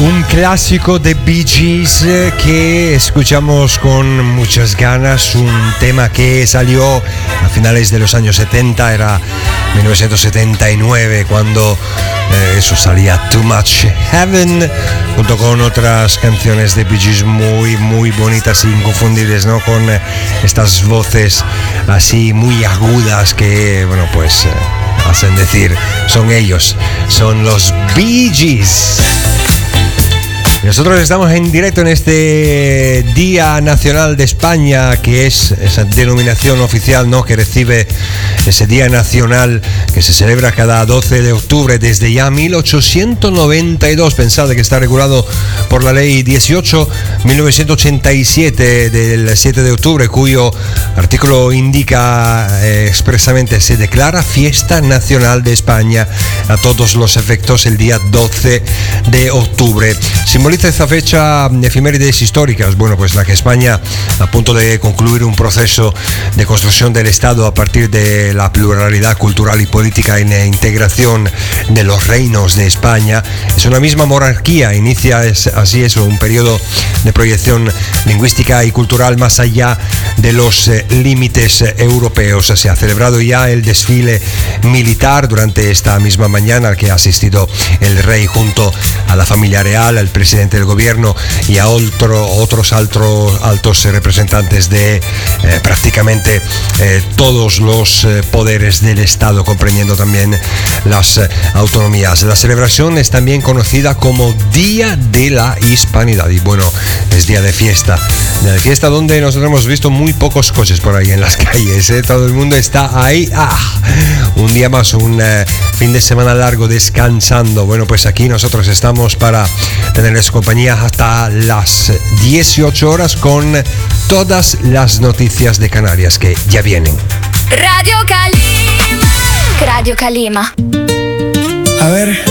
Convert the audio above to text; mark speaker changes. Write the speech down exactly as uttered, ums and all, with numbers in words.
Speaker 1: Un clásico de Bee Gees que escuchamos con muchas ganas, un tema que salió a finales de los años setenta, era mil novecientos setenta y nueve cuando eh, eso salía, Too Much Heaven, junto con otras canciones de Bee Gees muy muy bonitas e inconfundibles, ¿no? Con eh, estas voces así muy agudas que, bueno, pues eh, hacen decir, son ellos, son los Bee Gees. Nosotros estamos en directo en este Día Nacional de España, que es esa denominación oficial, ¿no?, que recibe ese Día Nacional que se celebra cada doce de octubre desde ya mil ochocientos noventa y dos. Pensad que está regulado por la ley dieciocho barra mil novecientos ochenta y siete del siete de octubre, cuyo artículo indica eh, expresamente: se declara fiesta nacional de España a todos los efectos el día doce de octubre. Simboliza esta fecha efemérides históricas, bueno, pues la que España, a punto de concluir un proceso de construcción del Estado a partir de la pluralidad cultural y política en la integración de los reinos de España, es una misma monarquía, inicia es, así eso, un periodo de proyección lingüística y cultural más allá de los eh, límites eh, europeos. Se ha celebrado ya el desfile militar durante esta misma mañana al que ha asistido el rey junto a la familia real, al presidente del gobierno y a otro, otros altos, altos representantes de eh, prácticamente eh, todos los eh, poderes del Estado, comprendiendo también las eh, autonomías. La celebración es también conocida como Día de la Hispanidad y, bueno, es día de fiesta, día de fiesta donde nosotros hemos visto muy pocos coches por ahí en las calles, ¿eh? Todo el mundo está ahí, ¡ah!, un día más, un eh, fin de semana largo descansando. Bueno, pues aquí nosotros estamos para tenerles compañía hasta las dieciocho horas con todas las noticias de Canarias que ya vienen.
Speaker 2: Radio Calima. Radio Calima.
Speaker 3: A ver,